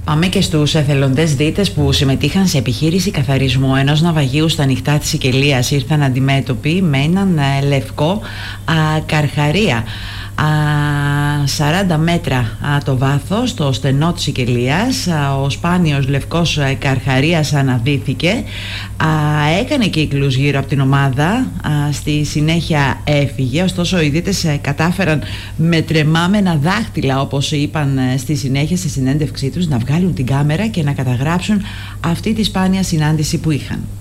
Πάμε και στους εθελοντές δίτες που συμμετείχαν σε επιχείρηση καθαρισμού ενός ναυαγίου στα νυχτά της Σικελίας. Ήρθαν αντιμέτωποι με έναν λευκό καρχαρία. 40 μέτρα το βάθος, το στενό της Σικελίας. Ο σπάνιος λευκός καρχαρίας αναδύθηκε, έκανε κύκλους γύρω από την ομάδα, στη συνέχεια έφυγε. Ωστόσο οι δίτες κατάφεραν με τρεμάμενα δάχτυλα, όπως είπαν στη συνέχεια στη συνέντευξή τους, να βγάλουν την κάμερα και να καταγράψουν αυτή τη σπάνια συνάντηση που είχαν.